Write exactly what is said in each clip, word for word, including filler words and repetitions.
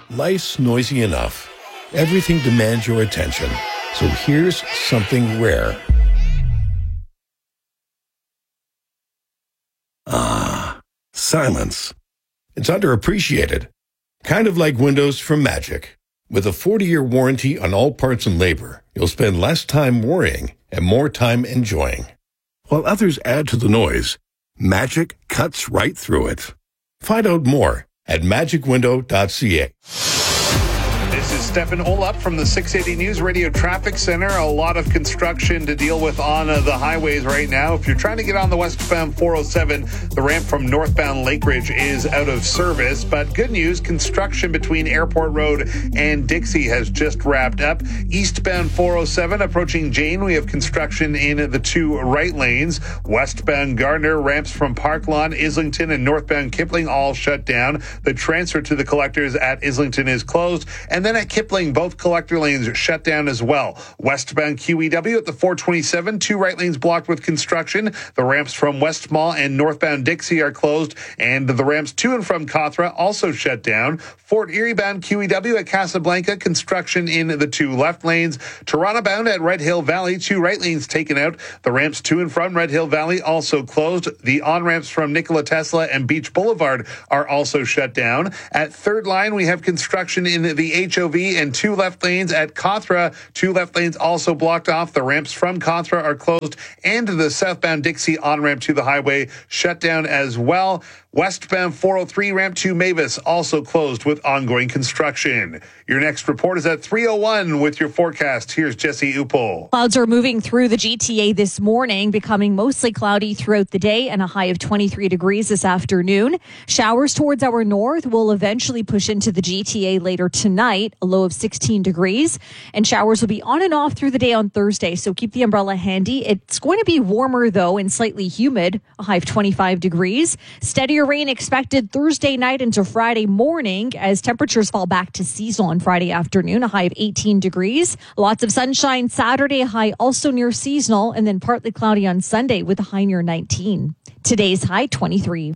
Life's noisy enough. Everything demands your attention. So here's something rare. Ah, silence. It's underappreciated. Kind of like Windows from Magic. With a forty-year warranty on all parts and labor, you'll spend less time worrying and more time enjoying. While others add to the noise, Magic cuts right through it. Find out more at magic window dot c a. This is Stefan Olap from the six eighty News Radio Traffic Center. A lot of construction to deal with on uh, the highways right now. If you're trying to get on the westbound four oh seven, the ramp from northbound Lake Ridge is out of service. But good news, construction between Airport Road and Dixie has just wrapped up. Eastbound four oh seven approaching Jane, we have construction in the two right lanes. Westbound Gardner, ramps from Park Lawn, Islington, and northbound Kipling all shut down. The transfer to the collectors at Islington is closed. And then at Kipling, both collector lanes are shut down as well. Westbound Q E W at the four twenty-seven, two right lanes blocked with construction. The ramps from West Mall and northbound Dixie are closed, and the ramps to and from Cawthra also shut down. Fort Erie bound Q E W at Casablanca, construction in the two left lanes. Toronto bound at Red Hill Valley, two right lanes taken out. The ramps to and from Red Hill Valley also closed. The on-ramps from Nikola Tesla and Beach Boulevard are also shut down. At Third Line, we have construction in the H O V and two left lanes at Cawthra. Two left lanes also blocked off. The ramps from Cawthra are closed, and the southbound Dixie on-ramp to the highway shut down as well. Westbound four oh three ramp to Mavis also closed with ongoing construction. Your next report is at three oh one with your forecast. Here's Jesse Upol. Clouds are moving through the G T A this morning, becoming mostly cloudy throughout the day and a high of twenty-three degrees this afternoon. Showers towards our north will eventually push into the G T A later tonight, a low of sixteen degrees. And showers will be on and off through the day on Thursday, so keep the umbrella handy. It's going to be warmer, though, and slightly humid, a high of twenty-five degrees. Steadier rain expected Thursday night into Friday morning as temperatures fall back to seasonal on Friday afternoon, a high of eighteen degrees. Lots of sunshine Saturday, a high also near seasonal, and then partly cloudy on Sunday with a high near nineteen. Today's high, twenty-three.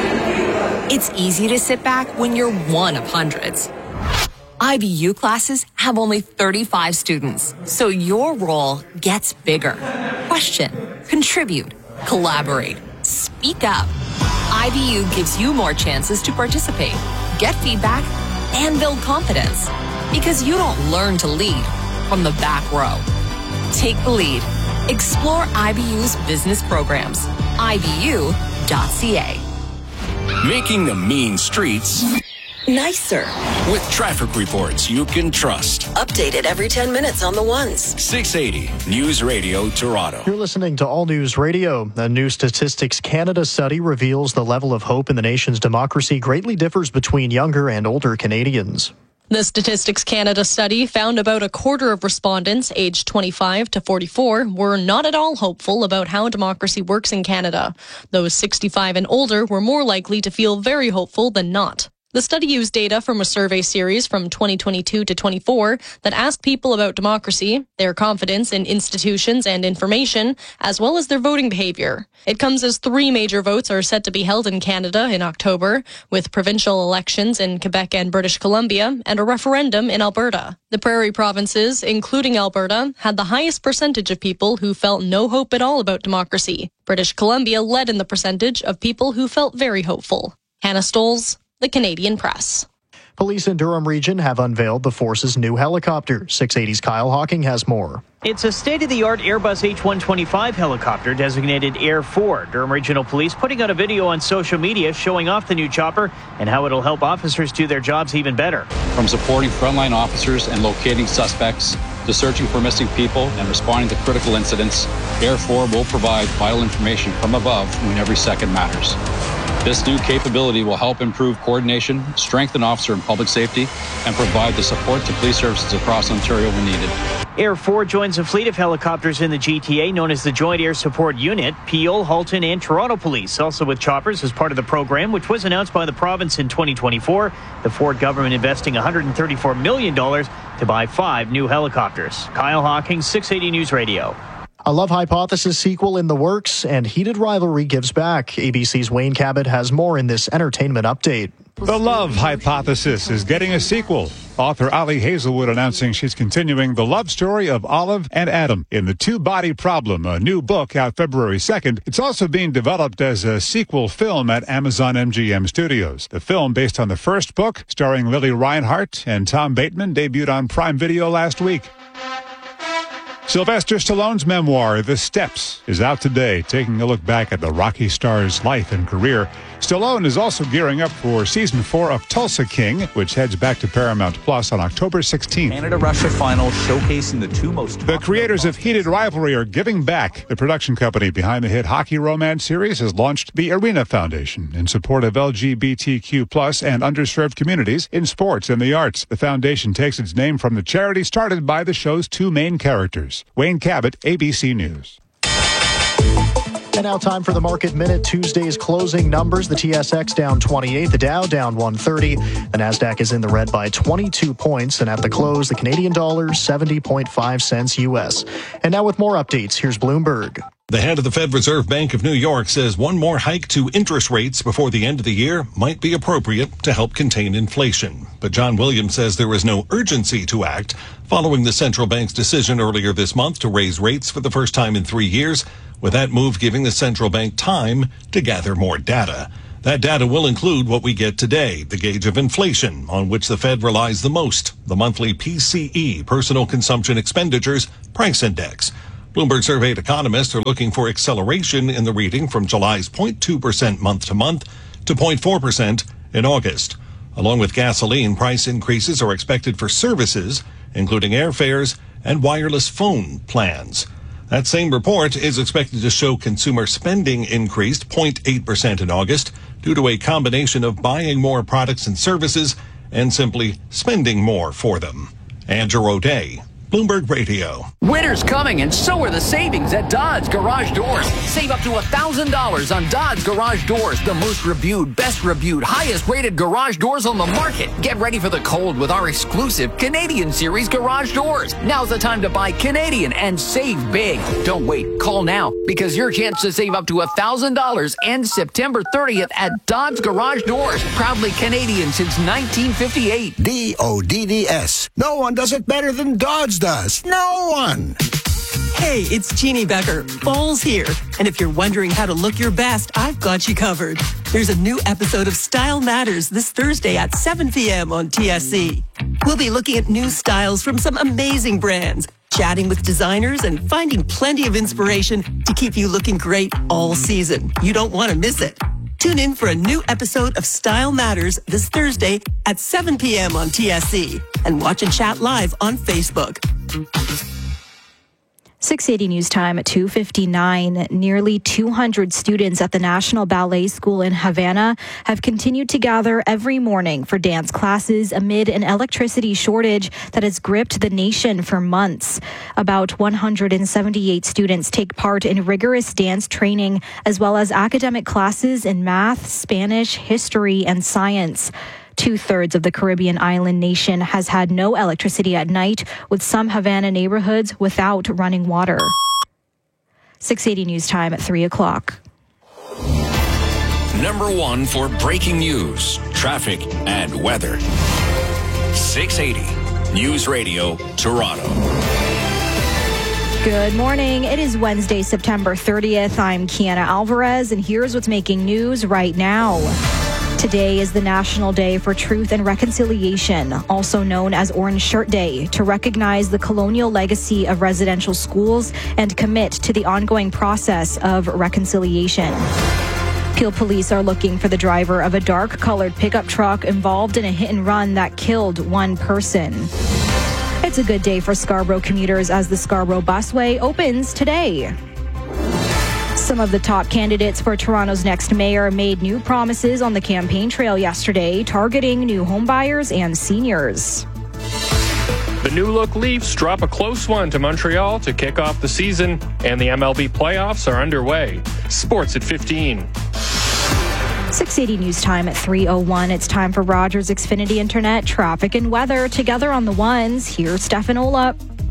It's easy to sit back when you're one of hundreds. I B U classes have only thirty-five students, so your role gets bigger. Question, contribute, collaborate, speak up. I B U gives you more chances to participate, get feedback, and build confidence. Because you don't learn to lead from the back row. Take the lead. Explore I B U's business programs. I B U dot C A. Making the mean streets nicer with traffic reports you can trust. Updated every ten minutes on the ones. six eighty News Radio Toronto. You're listening to All News Radio. A new Statistics Canada study reveals the level of hope in the nation's democracy greatly differs between younger and older Canadians. The Statistics Canada study found about a quarter of respondents aged twenty-five to forty-four were not at all hopeful about how democracy works in Canada. Those sixty-five and older were more likely to feel very hopeful than not. The study used data from a survey series from twenty twenty-two to twenty-four that asked people about democracy, their confidence in institutions and information, as well as their voting behavior. It comes as three major votes are set to be held in Canada in October, with provincial elections in Quebec and British Columbia, and a referendum in Alberta. The Prairie provinces, including Alberta, had the highest percentage of people who felt no hope at all about democracy. British Columbia led in the percentage of people who felt very hopeful. Hannah Stolz, The Canadian Press. Police in Durham Region have unveiled the force's new helicopter. six eighty's Kyle Hawking has more. It's a state-of-the-art Airbus H one twenty-five helicopter designated Air four. Durham Regional Police putting out a video on social media showing off the new chopper and how it'll help officers do their jobs even better. From supporting frontline officers and locating suspects to searching for missing people and responding to critical incidents, Air four will provide vital information from above when every second matters. This new capability will help improve coordination, strengthen officer and public safety, and provide the support to police services across Ontario when needed. Air four joins a fleet of helicopters in the G T A known as the Joint Air Support Unit. Peel, Halton, and Toronto Police also with choppers as part of the program, which was announced by the province in twenty twenty-four. The Ford government investing one hundred thirty-four million dollars to buy five new helicopters. Kyle Hawking, six eighty News Radio. A Love Hypothesis sequel in the works, and heated rivalry gives back. A B C's Wayne Cabot has more in this entertainment update. The Love Hypothesis is getting a sequel. Author Ali Hazelwood announcing she's continuing the love story of Olive and Adam in The Two-Body Problem, a new book out February second. It's also being developed as a sequel film at Amazon M G M Studios. The film, based on the first book, starring Lily Reinhart and Tom Bateman, debuted on Prime Video last week. Sylvester Stallone's memoir, The Steps, is out today, taking a look back at the Rocky star's life and career. Stallone is also gearing up for season four of Tulsa King, which heads back to Paramount Plus on October sixteenth. Canada-Russia final showcasing the two most... The creators of Heated Rivalry are giving back. The production company behind the hit hockey romance series has launched the Arena Foundation in support of L G B T Q plus and underserved communities in sports and the arts. The foundation takes its name from the charity started by the show's two main characters. Wayne Cabot, A B C News. And now time for the Market Minute. Tuesday's closing numbers. The T S X down twenty-eight, the Dow down one thirty. The Nasdaq is in the red by twenty-two points. And at the close, the Canadian dollar seventy point five cents U S. And now with more updates, here's Bloomberg. The head of the Fed Reserve Bank of New York says one more hike to interest rates before the end of the year might be appropriate to help contain inflation. But John Williams says there is no urgency to act following the central bank's decision earlier this month to raise rates for the first time in three years, with that move giving the central bank time to gather more data. That data will include what we get today, the gauge of inflation, on which the Fed relies the most, the monthly P C E, Personal Consumption Expenditures Price Index. Bloomberg surveyed economists are looking for acceleration in the reading from July's zero point two percent month-to-month to zero point four percent in August. Along with gasoline, price increases are expected for services, including airfares and wireless phone plans. That same report is expected to show consumer spending increased zero point eight percent in August due to a combination of buying more products and services and simply spending more for them. Andrew O'Day, Bloomberg Radio. Winter's coming, and so are the savings at Dodds Garage Doors. Save up to one thousand dollars on Dodds Garage Doors, the most reviewed, best reviewed, highest rated garage doors on the market. Get ready for the cold with our exclusive Canadian Series garage doors. Now's the time to buy Canadian and save big. Don't wait. Call now, because your chance to save up to one thousand dollars ends September thirtieth at Dodds Garage Doors. Proudly Canadian since nineteen fifty-eight. D O D D S. No one does it better than Dodds does. No one. Hey, it's Jeannie Becker. Fall's here. And if you're wondering how to look your best, I've got you covered. There's a new episode of Style Matters this Thursday at seven p.m. on T S C. We'll be looking at new styles from some amazing brands, chatting with designers, and finding plenty of inspiration to keep you looking great all season. You don't want to miss it. Tune in for a new episode of Style Matters this Thursday at seven p.m. on T S C and watch and chat live on Facebook. six eighty News Time at two fifty-nine. Nearly two hundred students at the National Ballet School in Havana have continued to gather every morning for dance classes amid an electricity shortage that has gripped the nation for months. About one hundred seventy-eight students take part in rigorous dance training as well as academic classes in math, Spanish, history, and science. Two-thirds of the Caribbean island nation has had no electricity at night, with some Havana neighborhoods without running water. six eighty News Time at three o'clock. Number one for breaking news, traffic, and weather. six eighty News Radio, Toronto. Good morning. It is Wednesday, September thirtieth. I'm Kiana Alvarez, and here's what's making news right now. Today is the National Day for Truth and Reconciliation, also known as Orange Shirt Day, to recognize the colonial legacy of residential schools and commit to the ongoing process of reconciliation. Peel police are looking for the driver of a dark-colored pickup truck involved in a hit-and-run that killed one person. It's a good day for Scarborough commuters as the Scarborough Busway opens today. Some of the top candidates for Toronto's next mayor made new promises on the campaign trail yesterday, targeting new homebuyers and seniors. The New Look Leafs drop a close one to Montreal to kick off the season, and the M L B playoffs are underway. Sports at fifteen. six eighty News Time at three oh one. It's time for Rogers Xfinity Internet, traffic and weather together on the ones. Here's Stefan Olap.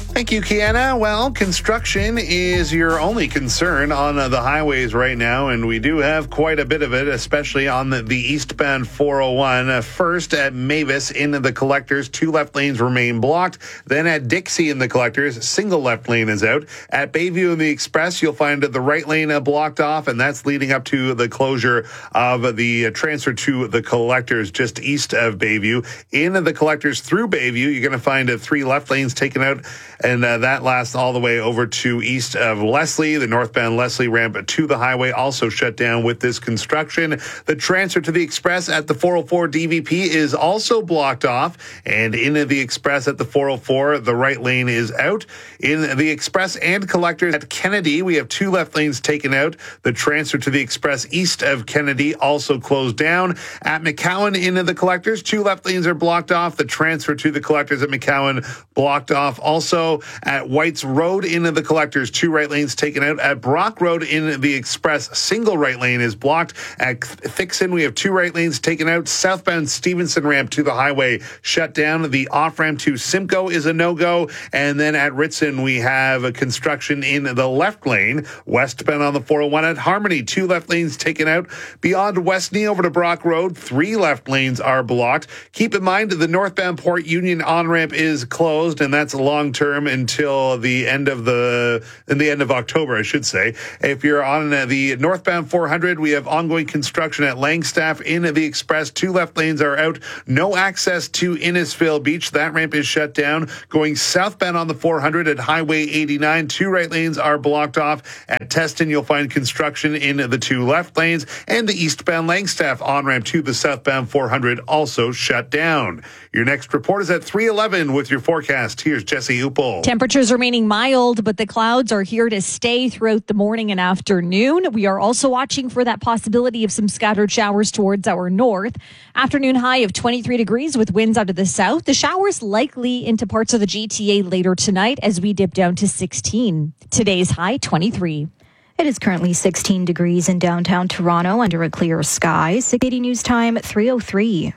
Thank you, Kiana. Well, construction is your only concern on uh, the highways right now, and we do have quite a bit of it, especially on the, the eastbound four oh one. Uh, first, at Mavis in the collectors, two left lanes remain blocked. Then at Dixie in the collectors, single left lane is out. At Bayview in the express, you'll find the right lane uh, blocked off, and that's leading up to the closure of the uh, transfer to the collectors just east of Bayview. In the collectors through Bayview, you're going to find uh, three left lanes taken out, and uh, that lasts all the way over to east of Leslie. The northbound Leslie ramp to the highway also shut down with this construction. The transfer to the express at the four oh four D V P is also blocked off, and in the express at the four oh four, the right lane is out. In the express and collectors at Kennedy, we have two left lanes taken out. The transfer to the express east of Kennedy also closed down. At McCowan into the collectors, two left lanes are blocked off. The transfer to the collectors at McCowan blocked off also. At White's Road into the collectors, two right lanes taken out. At Brock Road in the express, single right lane is blocked. At Thixon, we have two right lanes taken out. Southbound Stevenson ramp to the highway shut down. The off-ramp to Simcoe is a no-go. And then at Ritson, we have a construction in the left lane. Westbound on the four oh one at Harmony, two left lanes taken out. Beyond Westney over to Brock Road, three left lanes are blocked. Keep in mind the northbound Port Union on-ramp is closed, and that's long-term until the end of the in the end of October, I should say. If you're on the northbound four hundred, we have ongoing construction at Langstaff in the express. Two left lanes are out. No access to Innisfil Beach. That ramp is shut down. Going southbound on the four hundred at Highway eighty-nine, two right lanes are blocked off. At Teston, you'll find construction in the two left lanes, and the eastbound Langstaff on-ramp to the southbound four hundred also shut down. Your next report is at three eleven with your forecast. Here's Jesse Upel. Temperatures remaining mild, but the clouds are here to stay throughout the morning and afternoon. We are also watching for that possibility of some scattered showers towards our north. Afternoon high of twenty-three degrees with winds out of the south. The showers likely into parts of the G T A later tonight as we dip down to sixteen. Today's high, twenty-three. It is currently sixteen degrees in downtown Toronto under a clear sky. six eighty News Time, three oh three.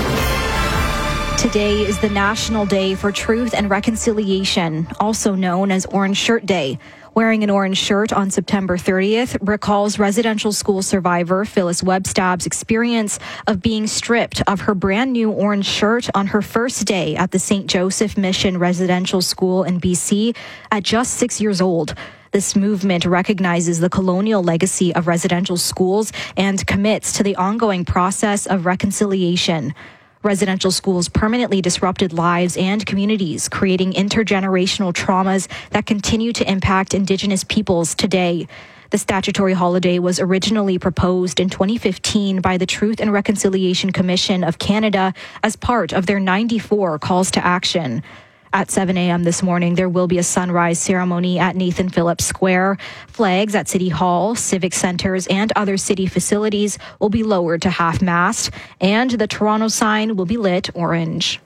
Today is the National Day for Truth and Reconciliation, also known as Orange Shirt Day. Wearing an orange shirt on September thirtieth recalls residential school survivor Phyllis Webstab's experience of being stripped of her brand new orange shirt on her first day at the Saint Joseph Mission Residential School in B C at just six years old. This movement recognizes the colonial legacy of residential schools and commits to the ongoing process of reconciliation. Residential schools permanently disrupted lives and communities, creating intergenerational traumas that continue to impact Indigenous peoples today. The statutory holiday was originally proposed in twenty fifteen by the Truth and Reconciliation Commission of Canada as part of their ninety-four calls to action. At seven a.m. this morning, there will be a sunrise ceremony at Nathan Phillips Square. Flags at City Hall, civic centers, and other city facilities will be lowered to half-mast, and the Toronto sign will be lit orange.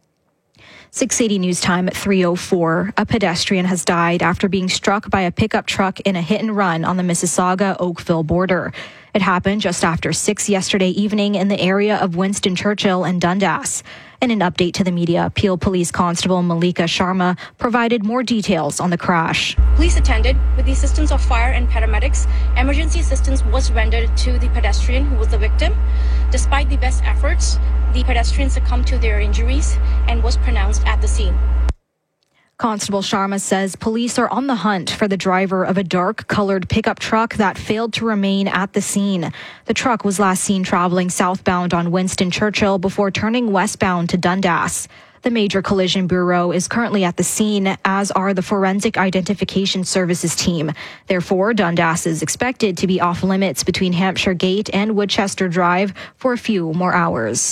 six eighty News Time at three oh four. A pedestrian has died after being struck by a pickup truck in a hit-and-run on the Mississauga-Oakville border. It happened just after six yesterday evening in the area of Winston Churchill and Dundas. In an update to the media, Peel Police Constable Malika Sharma provided more details on the crash. Police attended with the assistance of fire and paramedics. Emergency assistance was rendered to the pedestrian who was the victim. Despite the best efforts, the pedestrian succumbed to their injuries and was pronounced at the scene. Constable Sharma says police are on the hunt for the driver of a dark-colored pickup truck that failed to remain at the scene. The truck was last seen traveling southbound on Winston Churchill before turning westbound to Dundas. The Major Collision Bureau is currently at the scene, as are the Forensic Identification Services team. Therefore, Dundas is expected to be off limits between Hampshire Gate and Woodchester Drive for a few more hours.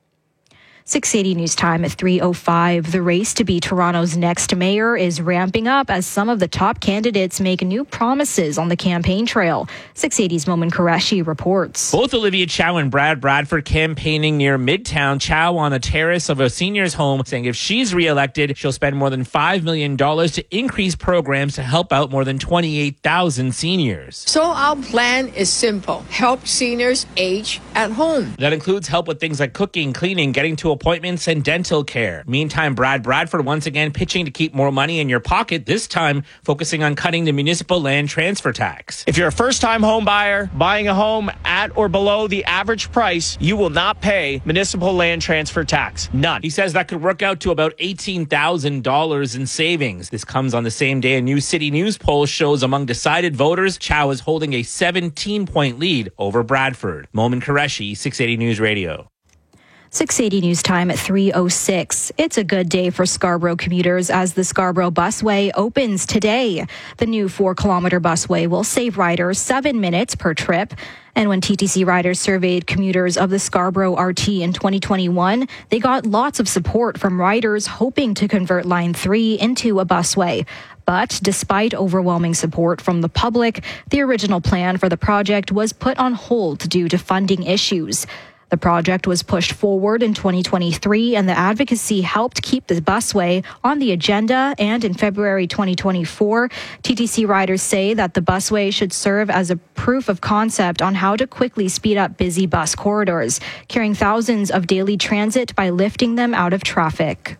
six eighty News Time at three oh five. The race to be Toronto's next mayor is ramping up as some of the top candidates make new promises on the campaign trail. six eighty's Momin Qureshi reports. Both Olivia Chow and Brad Bradford campaigning near Midtown. Chow on a terrace of a senior's home, saying if she's reelected, she'll spend more than five million dollars to increase programs to help out more than twenty-eight thousand seniors. So our plan is simple. Help seniors age at home. That includes help with things like cooking, cleaning, getting to a appointments and dental care. Meantime, Brad Bradford once again pitching to keep more money in your pocket, this time focusing on cutting the municipal land transfer tax. If you're a first-time home buyer buying a home at or below the average price, you will not pay municipal land transfer tax. None. He says that could work out to about eighteen thousand dollars in savings. This comes on the same day a new City News poll shows among decided voters, Chow is holding a seventeen-point lead over Bradford. Momin Qureshi, six eighty News Radio. six eighty News Time at three oh six. It's a good day for Scarborough commuters as the Scarborough Busway opens today. The new four-kilometer busway will save riders seven minutes per trip. And when T T C riders surveyed commuters of the Scarborough R T in twenty twenty-one, they got lots of support from riders hoping to convert Line three into a busway. But despite overwhelming support from the public, the original plan for the project was put on hold due to funding issues. The project was pushed forward in twenty twenty-three, and the advocacy helped keep the busway on the agenda. And in February twenty twenty-four, T T C riders say that the busway should serve as a proof of concept on how to quickly speed up busy bus corridors, carrying thousands of daily transit by lifting them out of traffic.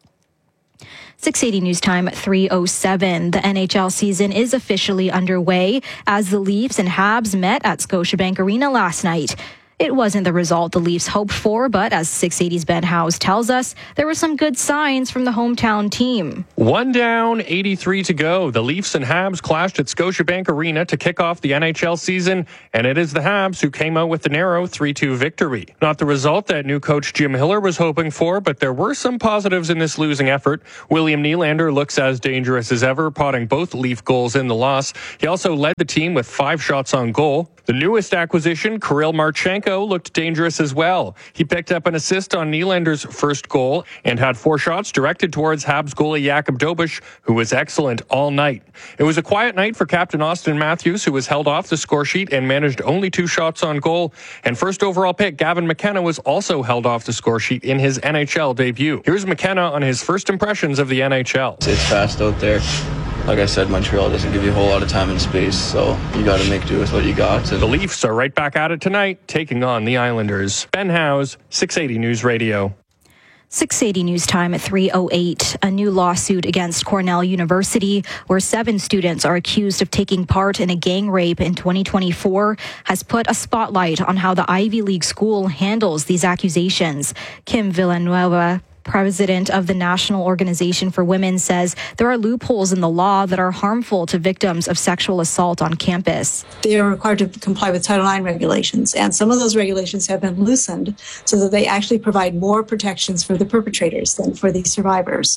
six eighty News Time at three oh seven. The N H L season is officially underway as the Leafs and Habs met at Scotiabank Arena last night. It wasn't the result the Leafs hoped for, but as six eighty's Ben Howes tells us, there were some good signs from the hometown team. One down, eighty-three to go. The Leafs and Habs clashed at Scotiabank Arena to kick off the N H L season, and it is the Habs who came out with the narrow three two victory. Not the result that new coach Jim Hiller was hoping for, but there were some positives in this losing effort. William Nylander looks as dangerous as ever, potting both Leaf goals in the loss. He also led the team with five shots on goal. The newest acquisition, Kirill Marchenko, looked dangerous as well. He picked up an assist on Nylander's first goal and had four shots directed towards Habs goalie Jakub Dobeš, who was excellent all night. It was a quiet night for captain Austin Matthews, who was held off the score sheet and managed only two shots on goal. And first overall pick Gavin McKenna was also held off the score sheet in his N H L debut. Here's McKenna on his first impressions of the N H L. It's fast out there. Like I said, Montreal doesn't give you a whole lot of time and space, so you got to make do with what you got. The Leafs are right back at it tonight, taking on the Islanders. Ben Howes, six eighty News Radio. six eighty News Time at three oh eight. A new lawsuit against Cornell University, where seven students are accused of taking part in a gang rape in twenty twenty-four, has put a spotlight on how the Ivy League school handles these accusations. Kim Villanueva, president of the National Organization for Women, says there are loopholes in the law that are harmful to victims of sexual assault on campus. They are required to comply with Title nine regulations, and some of those regulations have been loosened so that they actually provide more protections for the perpetrators than for the survivors.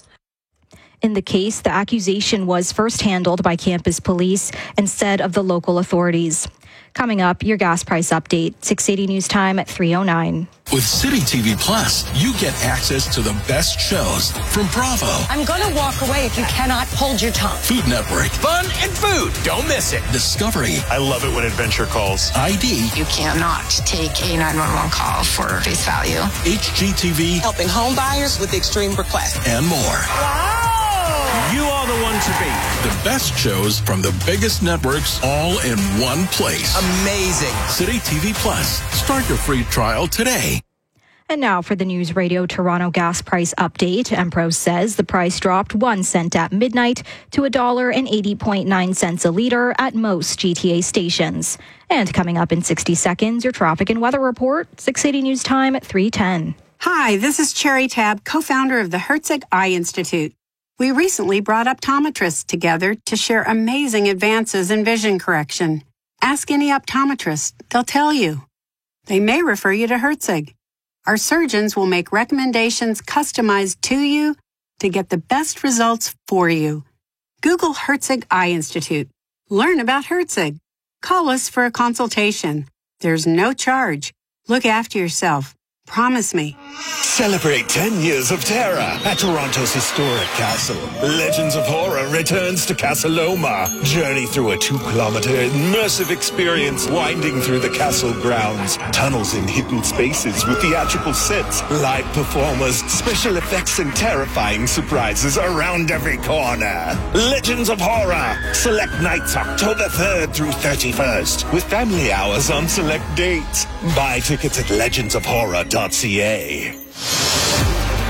In the case, the accusation was first handled by campus police instead of the local authorities. Coming up, your gas price update, six eighty News Time at three oh nine. With City T V Plus, you get access to the best shows from Bravo, I'm going to walk away if you cannot hold your tongue. Food Network, Fun and food. Don't miss it. Discovery. I love it when Adventure calls. I D. You cannot take a nine one one call for face value. H G T V. Helping home buyers with extreme requests. And more. Wow. You are the one to beat. The best shows from the biggest networks all in one place. Amazing. City T V Plus. Start your free trial today. And now for the News Radio Toronto gas price update. Empro says the price dropped one cent at midnight to one dollar and eighty point nine cents a litre at most G T A stations. And coming up in sixty seconds, your traffic and weather report, six eighty News Time at three ten. Hi, this is Cherry Tab, co-founder of the Herzig Eye Institute. We recently brought optometrists together to share amazing advances in vision correction. Ask any optometrist, they'll tell you. They may refer you to Herzig. Our surgeons will make recommendations customized to you to get the best results for you. Google Herzig Eye Institute. Learn about Herzig. Call us for a consultation. There's no charge. Look after yourself. Promise me. Celebrate ten years of terror at Toronto's historic castle. Legends of Horror returns to Casa Loma. Journey through a two-kilometer immersive experience winding through the castle grounds. Tunnels in hidden spaces with theatrical sets, live performers, special effects, and terrifying surprises around every corner. Legends of Horror. Select nights October third through thirty-first with family hours on select dates. Buy tickets at legends of horror dot c a.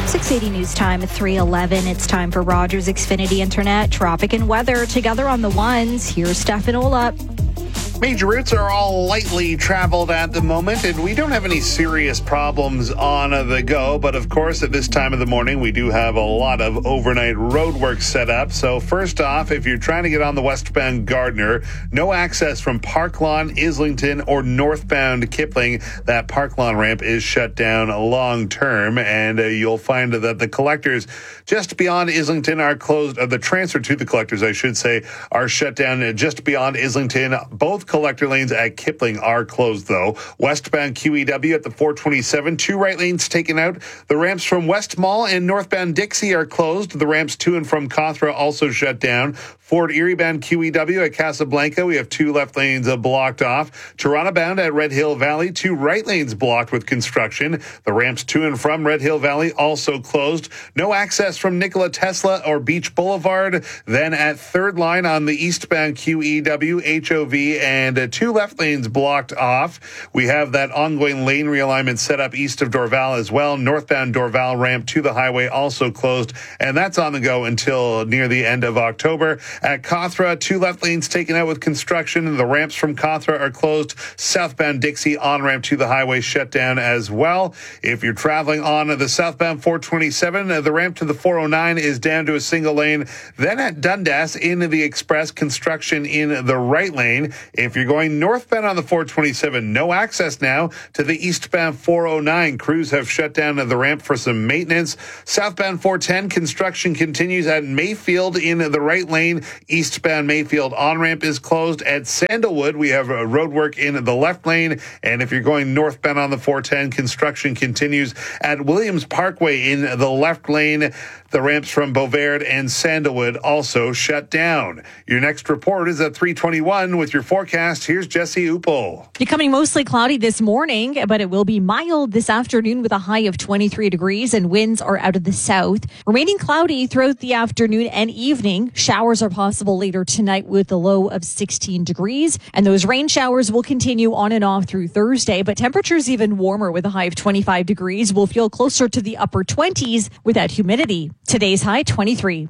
six eighty News Time at three eleven. It's time for Rogers Xfinity Internet, traffic and weather together on the ones. Here's Stefan Olap. Major routes are all lightly traveled at the moment, and we don't have any serious problems on the go. But of course, at this time of the morning, we do have a lot of overnight road work set up. So first off, if you're trying to get on the westbound Gardner, no access from Park Lawn, Islington, or northbound Kipling. That Park Lawn ramp is shut down long term, and uh, you'll find that the collectors just beyond Islington are closed. Uh, the transfer to the collectors, I should say, are shut down just beyond Islington. Both collector lanes at Kipling are closed, though. Westbound Q E W at the four twenty-seven, two right lanes taken out. The ramps from West Mall and northbound Dixie are closed. The ramps to and from Cawthra also shut down. Fort Erie bound Q E W at Casablanca, we have two left lanes uh, blocked off. Toronto bound at Red Hill Valley, two right lanes blocked with construction. The ramps to and from Red Hill Valley also closed. No access from Nikola Tesla or Beach Boulevard. Then at third line on the eastbound Q E W, H O V, and uh, two left lanes blocked off. We have that ongoing lane realignment set up east of Dorval as well. Northbound Dorval ramp to the highway also closed, and that's on the go until near the end of October. At Cawthra, two left lanes taken out with construction. The ramps from Cawthra are closed. Southbound Dixie on-ramp to the highway shut down as well. If you're traveling on the southbound four twenty-seven, the ramp to the four oh nine is down to a single lane. Then at Dundas, into the express, construction in the right lane. If you're going northbound on the four twenty-seven, no access now to the eastbound four oh nine. Crews have shut down the ramp for some maintenance. Southbound four ten, construction continues at Mayfield in the right lane. Eastbound Mayfield on-ramp is closed. At Sandalwood, we have a road work in the left lane. And if you're going northbound on the four ten, construction continues at Williams Parkway in the left lane. The ramps from Beauvard and Sandalwood also shut down. Your next report is at three twenty-one with your forecast. Here's Jesse Upel. Becoming mostly cloudy this morning, but it will be mild this afternoon with a high of twenty-three degrees, and winds are out of the south. Remaining cloudy throughout the afternoon and evening. Showers are possible later tonight with a low of sixteen degrees, and those rain showers will continue on and off through Thursday, but temperatures even warmer with a high of twenty-five degrees. We'll feel closer to the upper twenties without humidity. Today's high, twenty-three.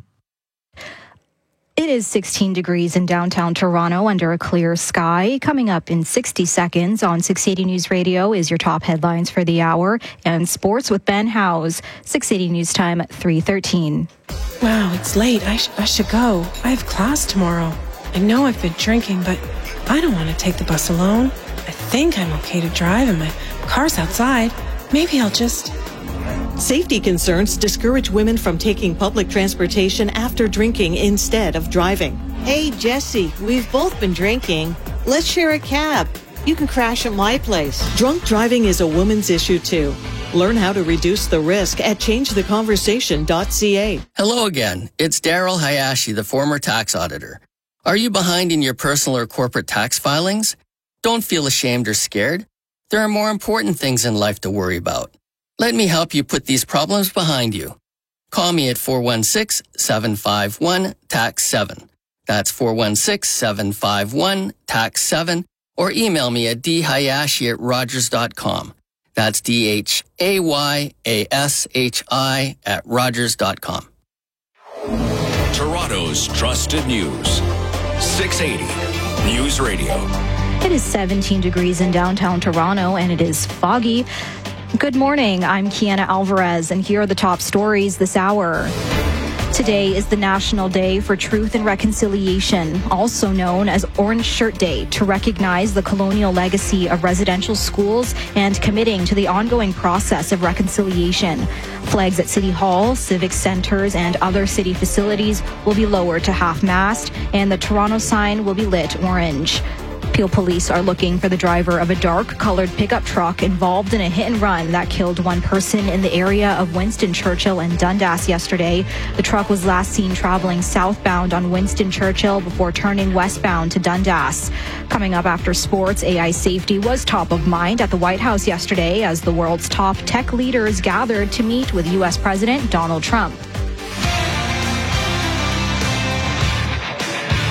It is sixteen degrees in downtown Toronto under a clear sky. Coming up in sixty seconds on six eighty News Radio is your top headlines for the hour and sports with Ben Howes. six eighty News Time at three thirteen. Wow, it's late. I, sh- I should go. I have class tomorrow. I know I've been drinking, but I don't want to take the bus alone. I think I'm okay to drive and my car's outside. Maybe I'll just... Safety concerns discourage women from taking public transportation after drinking instead of driving. Hey, Jesse, we've both been drinking. Let's share a cab. You can crash at my place. Drunk driving is a woman's issue, too. Learn how to reduce the risk at change the conversation dot c a. Hello again. It's Daryl Hayashi, the former tax auditor. Are you behind in your personal or corporate tax filings? Don't feel ashamed or scared. There are more important things in life to worry about. Let me help you put these problems behind you. Call me at four one six, seven five one, T A X seven. That's four one six, seven five one, T A X seven. Or email me at d hayashi at rogers dot com. That's D H A Y A S H I at rogers dot com. Toronto's trusted news. six eighty News Radio. It is seventeen degrees in downtown Toronto, and it is foggy. Good morning, I'm Kiana Alvarez, and here are the top stories this hour. Today is the National Day for Truth and Reconciliation, also known as Orange Shirt Day, to recognize the colonial legacy of residential schools and committing to the ongoing process of reconciliation. Flags at City Hall, civic centers, and other city facilities will be lowered to half-mast, and the Toronto sign will be lit orange. Peel police are looking for the driver of a dark-colored pickup truck involved in a hit-and-run that killed one person in the area of Winston Churchill and Dundas yesterday. The truck was last seen traveling southbound on Winston Churchill before turning westbound to Dundas. Coming up after sports, A I safety was top of mind at the White House yesterday as the world's top tech leaders gathered to meet with U S President Donald Trump.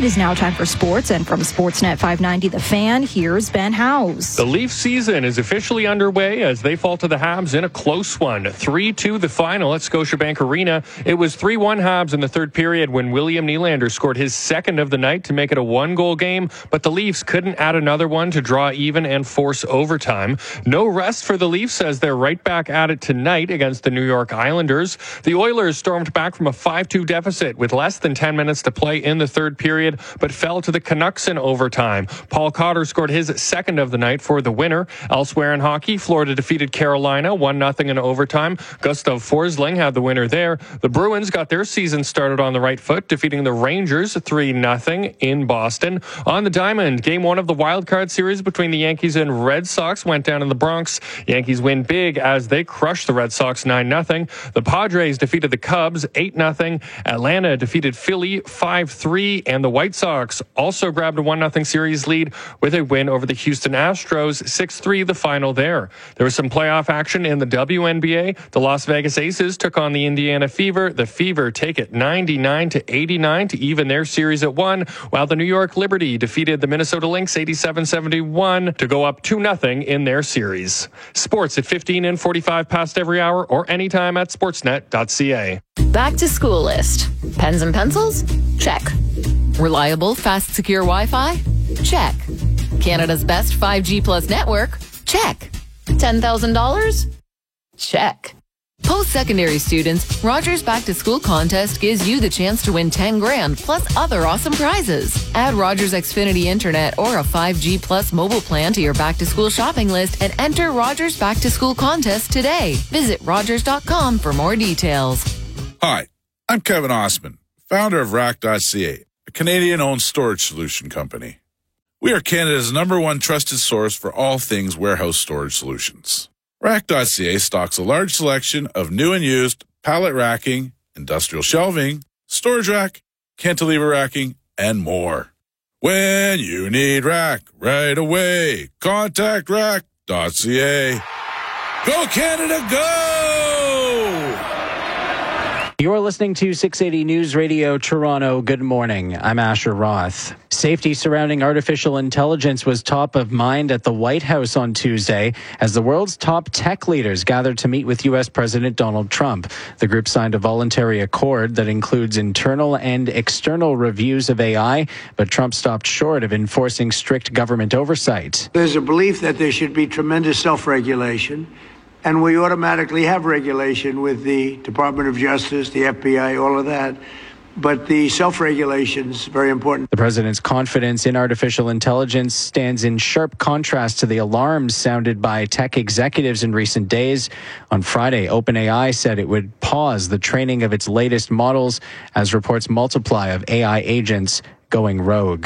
It is now time for sports, and from Sportsnet five ninety The Fan, here's Ben Howes. The Leaf season is officially underway as they fall to the Habs in a close one. three two the final at Scotiabank Arena. It was three one Habs in the third period when William Nylander scored his second of the night to make it a one-goal game, but the Leafs couldn't add another one to draw even and force overtime. No rest for the Leafs as they're right back at it tonight against the New York Islanders. The Oilers stormed back from a five two deficit with less than ten minutes to play in the third period, but fell to the Canucks in overtime. Paul Cotter scored his second of the night for the winner. Elsewhere in hockey, Florida defeated Carolina one nothing in overtime. Gustav Forsling had the winner there. The Bruins got their season started on the right foot, defeating the Rangers three nothing in Boston. On the diamond, game one of the wild card series between the Yankees and Red Sox went down in the Bronx. Yankees win big as they crushed the Red Sox nine nothing. The Padres defeated the Cubs eight nothing. Atlanta defeated Philly five three, and the White Sox also grabbed a one nothing series lead with a win over the Houston Astros six three the final there. There was some playoff action in the W N B A. The Las Vegas Aces took on the Indiana Fever. The Fever take it ninety-nine to eighty-nine to even their series at one, while the New York Liberty defeated the Minnesota Lynx eighty-seven seventy-one to go up two nothing in their series. Sports at fifteen and forty-five past every hour or anytime at sportsnet dot c a. Back to school list. Pens and pencils? Check. Reliable, fast, secure Wi-Fi? Check. Canada's best five G plus network? Check. ten thousand dollars? Check. Post-secondary students, Rogers Back to School contest gives you the chance to win ten grand plus other awesome prizes. Add Rogers Xfinity Internet or a five G plus mobile plan to your back to school shopping list and enter Rogers Back to School contest today. Visit rogers dot com for more details. Hi, I'm Kevin Osman, founder of rack dot c a, a Canadian-owned storage solution company. We are Canada's number one trusted source for all things warehouse storage solutions. rack dot c a stocks a large selection of new and used pallet racking, industrial shelving, storage rack, cantilever racking, and more. When you need rack right away, contact rack dot c a. Go Canada, go! You're listening to six eighty News Radio Toronto. Good morning. I'm Asher Roth. Safety surrounding artificial intelligence was top of mind at the White House on Tuesday as the world's top tech leaders gathered to meet with U S President Donald Trump. The group signed a voluntary accord that includes internal and external reviews of A I, but Trump stopped short of enforcing strict government oversight. There's a belief that there should be tremendous self-regulation, and we automatically have regulation with the Department of Justice, the F B I, all of that. But the self-regulation is very important. The president's confidence in artificial intelligence stands in sharp contrast to the alarms sounded by tech executives in recent days. On Friday, OpenAI said it would pause the training of its latest models as reports multiply of A I agents going rogue.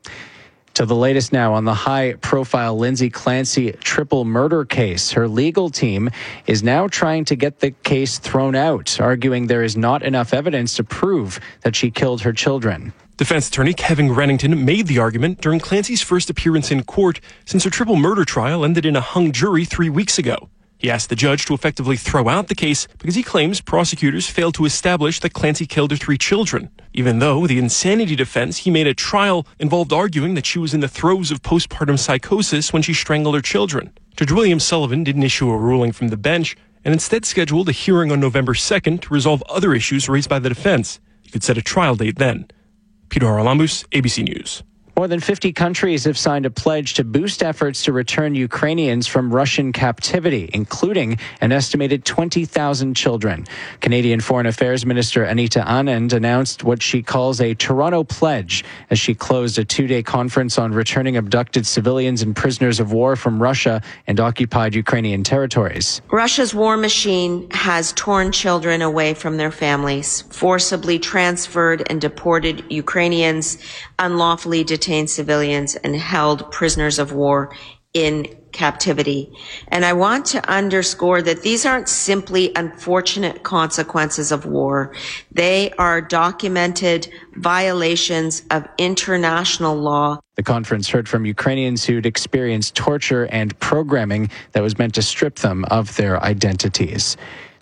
To the latest now on the high-profile Lindsay Clancy triple murder case. Her legal team is now trying to get the case thrown out, arguing there is not enough evidence to prove that she killed her children. Defense attorney Kevin Rennington made the argument during Clancy's first appearance in court since her triple murder trial ended in a hung jury three weeks ago. He asked the judge to effectively throw out the case because he claims prosecutors failed to establish that Clancy killed her three children, even though the insanity defense he made at trial involved arguing that she was in the throes of postpartum psychosis when she strangled her children. Judge William Sullivan didn't issue a ruling from the bench and instead scheduled a hearing on November second to resolve other issues raised by the defense. He could set a trial date then. Peter Haralambous, A B C News. More than fifty countries have signed a pledge to boost efforts to return Ukrainians from Russian captivity, including an estimated twenty thousand children. Canadian Foreign Affairs Minister Anita Anand announced what she calls a Toronto pledge as she closed a two-day conference on returning abducted civilians and prisoners of war from Russia and occupied Ukrainian territories. Russia's war machine has torn children away from their families, forcibly transferred and deported Ukrainians, unlawfully detained detained civilians, and held prisoners of war in captivity. And I want to underscore that these aren't simply unfortunate consequences of war. They are documented violations of international law. The conference heard from Ukrainians who'd experienced torture and programming that was meant to strip them of their identities.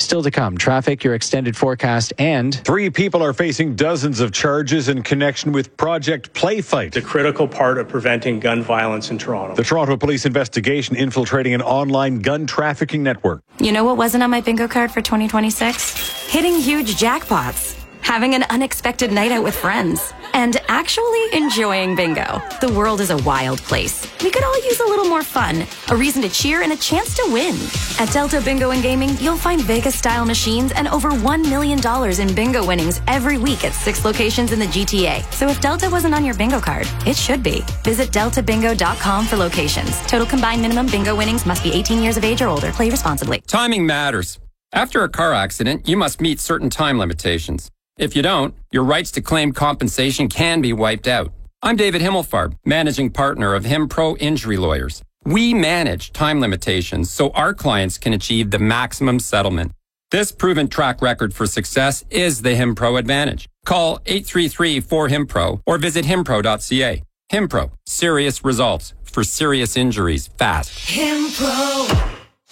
Still to come, traffic, your extended forecast, and three people are facing dozens of charges in connection with Project Playfight, the critical part of preventing gun violence in Toronto. The Toronto Police investigation infiltrating an online gun trafficking network. You know what wasn't on my bingo card for twenty twenty-six? Hitting huge jackpots, having an unexpected night out with friends, and actually enjoying bingo. The world is a wild place. We could all use a little more fun, a reason to cheer, and a chance to win. At Delta Bingo and Gaming, you'll find Vegas-style machines and over one million dollars in bingo winnings every week at six locations in the G T A. So if Delta wasn't on your bingo card, it should be. Visit delta bingo dot com for locations. Total combined minimum bingo winnings must be eighteen years of age or older. Play responsibly. Timing matters. After a car accident, you must meet certain time limitations. If you don't, your rights to claim compensation can be wiped out. I'm David Himmelfarb, managing partner of HimPro Injury Lawyers. We manage time limitations so our clients can achieve the maximum settlement. This proven track record for success is the HimPro advantage. Call eight three three four HimPro or visit himpro dot c a. HimPro, serious results for serious injuries fast. HimPro.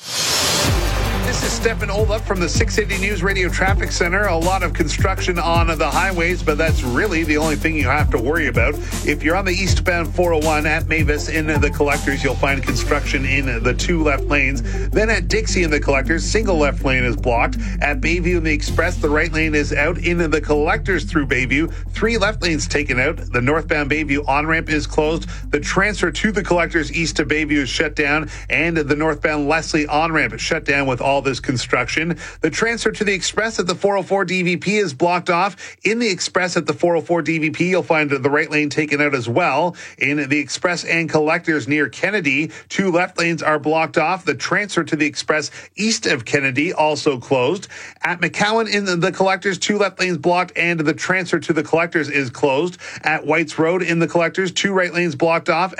This is Stefan Olaf from the six eighty News Radio Traffic Center. A lot of construction on the highways, but that's really the only thing you have to worry about. If you're on the eastbound four oh one at Mavis in the Collectors, you'll find construction in the two left lanes. Then at Dixie in the Collectors, single left lane is blocked. At Bayview in the Express, the right lane is out. In the Collectors through Bayview, three left lanes taken out. The northbound Bayview on-ramp is closed. The transfer to the Collectors east to Bayview is shut down. And the northbound Leslie on-ramp is shut down with all this construction. The transfer to the Express at the four oh four D V P is blocked off. In the Express at the four oh four D V P, you'll find the right lane taken out as well. In the Express and Collectors near Kennedy, two left lanes are blocked off. The transfer to the Express east of Kennedy also closed. At McCowan in the Collectors, two left lanes blocked and the transfer to the Collectors is closed. At Whites Road in the Collectors, two right lanes blocked off.